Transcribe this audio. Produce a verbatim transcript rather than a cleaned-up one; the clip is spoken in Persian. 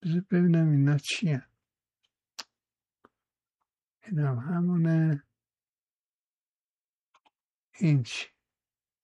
بذار ببینم اینا چیه. اینم همونه. این چی؟